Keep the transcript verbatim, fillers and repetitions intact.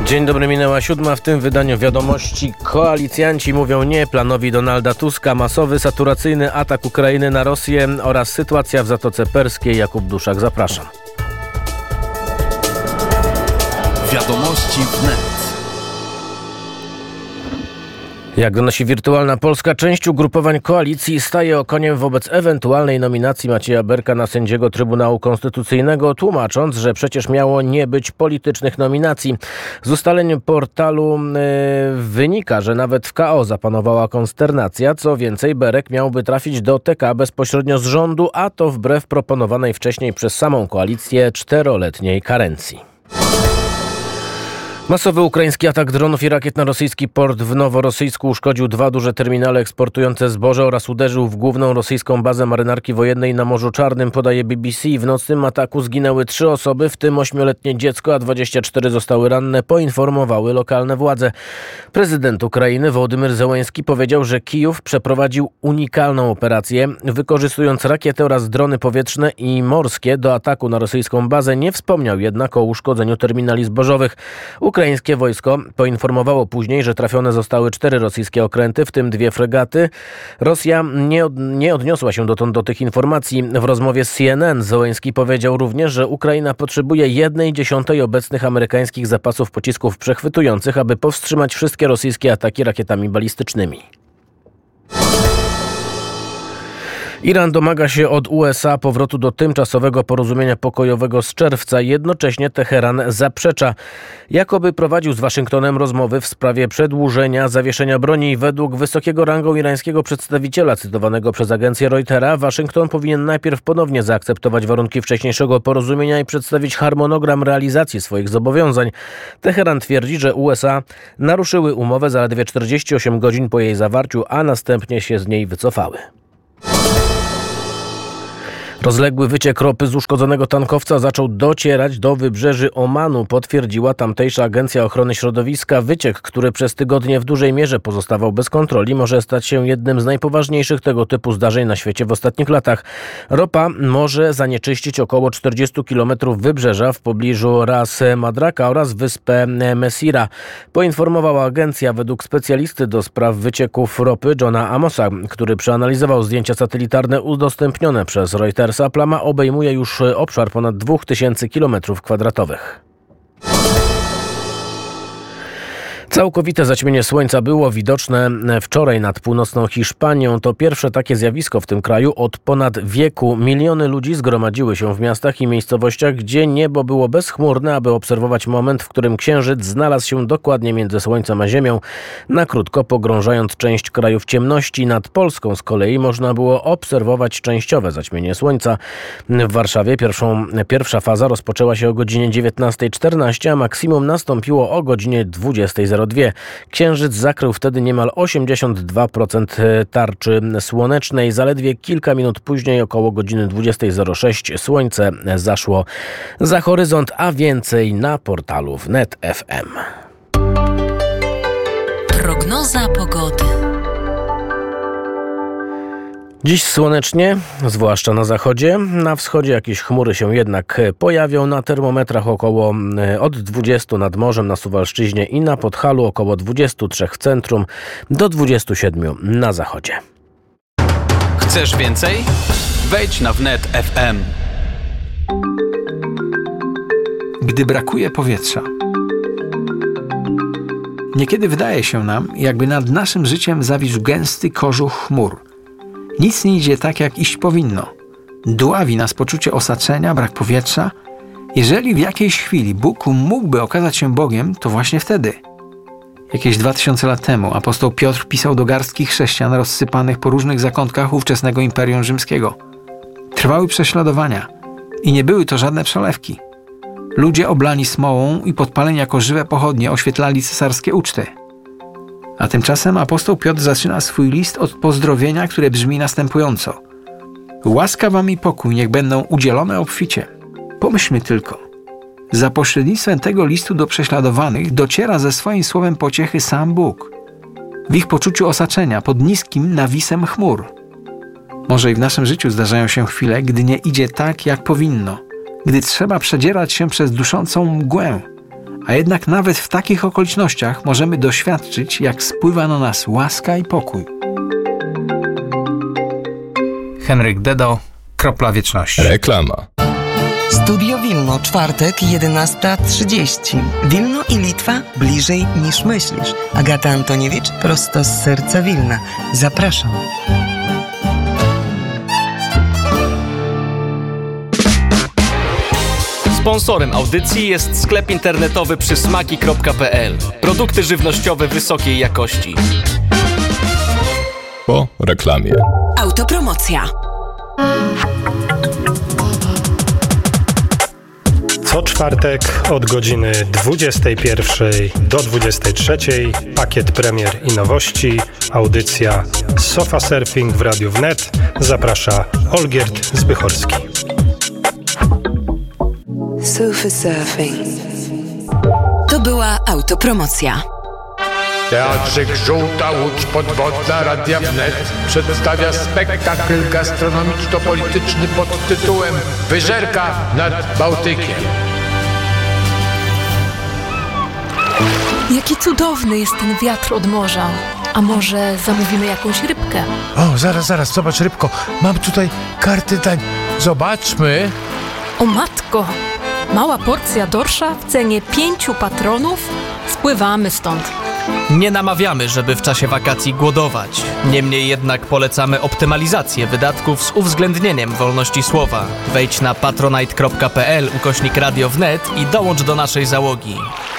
Dzień dobry, minęła siódma. W tym wydaniu wiadomości. Koalicjanci mówią nie planowi Donalda Tuska, masowy, saturacyjny atak Ukrainy na Rosję oraz sytuacja w Zatoce Perskiej. Jakub Duszak, zapraszam. Wiadomości wnet. Jak donosi Wirtualna Polska, część ugrupowań koalicji staje okoniem wobec ewentualnej nominacji Macieja Berka na sędziego Trybunału Konstytucyjnego, tłumacząc, że przecież miało nie być politycznych nominacji. Z ustaleń portalu yy, wynika, że nawet w K O zapanowała konsternacja. Co więcej, Berek miałby trafić do T K bezpośrednio z rządu, a to wbrew proponowanej wcześniej przez samą koalicję czteroletniej karencji. Masowy ukraiński atak dronów i rakiet na rosyjski port w Noworosyjsku uszkodził dwa duże terminale eksportujące zboże oraz uderzył w główną rosyjską bazę marynarki wojennej na Morzu Czarnym, podaje B B C. W nocnym ataku zginęły trzy osoby, w tym ośmioletnie dziecko, a dwadzieścia cztery zostały ranne, poinformowały lokalne władze. Prezydent Ukrainy Wołodymyr Zełenski powiedział, że Kijów przeprowadził unikalną operację, wykorzystując rakiety oraz drony powietrzne i morskie do ataku na rosyjską bazę. Nie wspomniał jednak o uszkodzeniu terminali zbożowych. Ukraińskie wojsko poinformowało później, że trafione zostały cztery rosyjskie okręty, w tym dwie fregaty. Rosja nie, od, nie odniosła się dotąd do tych informacji. W rozmowie z C N N Zełenski powiedział również, że Ukraina potrzebuje jednej dziesiątej obecnych amerykańskich zapasów pocisków przechwytujących, aby powstrzymać wszystkie rosyjskie ataki rakietami balistycznymi. Iran domaga się od U S A powrotu do tymczasowego porozumienia pokojowego z czerwca. Jednocześnie Teheran zaprzecza. Jakoby prowadził z Waszyngtonem rozmowy w sprawie przedłużenia zawieszenia broni. Według wysokiego rangą irańskiego przedstawiciela cytowanego przez agencję Reutera, Waszyngton powinien najpierw ponownie zaakceptować warunki wcześniejszego porozumienia i przedstawić harmonogram realizacji swoich zobowiązań. Teheran twierdzi, że U S A naruszyły umowę zaledwie czterdzieści osiem godzin po jej zawarciu, a następnie się z niej wycofały. Rozległy wyciek ropy z uszkodzonego tankowca zaczął docierać do wybrzeży Omanu, potwierdziła tamtejsza Agencja Ochrony Środowiska. Wyciek, który przez tygodnie w dużej mierze pozostawał bez kontroli, może stać się jednym z najpoważniejszych tego typu zdarzeń na świecie w ostatnich latach. Ropa może zanieczyścić około czterdzieści kilometrów wybrzeża w pobliżu Ras Madraka oraz wyspę Messira, poinformowała agencja. Według specjalisty do spraw wycieków ropy Johna Amosa, który przeanalizował zdjęcia satelitarne udostępnione przez Reuters, plama obejmuje już obszar ponad dwa tysiące kilometrów kwadratowych. Całkowite zaćmienie słońca było widoczne wczoraj nad północną Hiszpanią. To pierwsze takie zjawisko w tym kraju od ponad wieku. Miliony ludzi zgromadziły się w miastach i miejscowościach, gdzie niebo było bezchmurne, aby obserwować moment, w którym księżyc znalazł się dokładnie między słońcem a ziemią, na krótko pogrążając część kraju w ciemności. Nad Polską z kolei można było obserwować częściowe zaćmienie słońca. W Warszawie pierwszą, pierwsza faza rozpoczęła się o godzinie dziewiętnastej czternaście, a maksimum nastąpiło o godzinie dwudziestej zero dwie. Księżyc zakrył wtedy niemal osiemdziesiąt dwa procent tarczy słonecznej. Zaledwie kilka minut później, około godziny dwudziestej zero sześć, słońce zaszło za horyzont, a więcej na portalu wnet kropka f m. Prognoza pogody. Dziś słonecznie, zwłaszcza na zachodzie. Na wschodzie jakieś chmury się jednak pojawią. Na termometrach około od dwudziestu nad morzem na Suwalszczyźnie i na Podhalu, około dwudziestu trzech w centrum, do dwudziestu siedmiu na zachodzie. Chcesz więcej? Wejdź na wnet kropka f m. Gdy brakuje powietrza. Niekiedy wydaje się nam, jakby nad naszym życiem zawisł gęsty kożuch chmur. Nic nie idzie tak, jak iść powinno. Dławi nas poczucie osaczenia, brak powietrza. Jeżeli w jakiejś chwili Bóg mógłby okazać się Bogiem, to właśnie wtedy. Jakieś dwa tysiące lat temu apostoł Piotr pisał do garstki chrześcijan rozsypanych po różnych zakątkach ówczesnego Imperium Rzymskiego. Trwały prześladowania i nie były to żadne przelewki. Ludzie oblani smołą i podpaleni jako żywe pochodnie oświetlali cesarskie uczty. A tymczasem apostoł Piotr zaczyna swój list od pozdrowienia, które brzmi następująco. Łaska wam i pokój niech będą udzielone obficie. Pomyślmy tylko. Za pośrednictwem tego listu do prześladowanych dociera ze swoim słowem pociechy sam Bóg. W ich poczuciu osaczenia pod niskim nawisem chmur. Może i w naszym życiu zdarzają się chwile, gdy nie idzie tak, jak powinno. Gdy trzeba przedzierać się przez duszącą mgłę. A jednak nawet w takich okolicznościach możemy doświadczyć, jak spływa na nas łaska i pokój. Henryk Dedo, Kropla Wieczności. Reklama. Studio Wilno, czwartek, jedenasta trzydzieści. Wilno i Litwa bliżej niż myślisz. Agata Antoniewicz, prosto z serca Wilna. Zapraszam. Sponsorem audycji jest sklep internetowy przysmaki kropka pe el. Produkty żywnościowe wysokiej jakości. Po reklamie. Autopromocja. Co czwartek od godziny dwudziestej pierwszej do dwudziestej trzeciej pakiet premier i nowości, audycja Sofa Surfing w Radiu Wnet. Zaprasza Olgierd Zbychorski. Sofa Surfing. To była autopromocja. Teatrzyk Żółta Łódź Podwodna Radia Wnet przedstawia spektakl gastronomiczno-polityczny pod tytułem Wyżerka nad Bałtykiem. Jaki cudowny jest ten wiatr od morza. A może zamówimy jakąś rybkę? O, zaraz, zaraz, zobacz rybko, mam tutaj karty dań. Zobaczmy. O matko! Mała porcja dorsza w cenie pięciu patronów? Spływamy stąd. Nie namawiamy, żeby w czasie wakacji głodować. Niemniej jednak polecamy optymalizację wydatków z uwzględnieniem wolności słowa. Wejdź na patronite kropka pe el ukośnik Radio Wnet i dołącz do naszej załogi.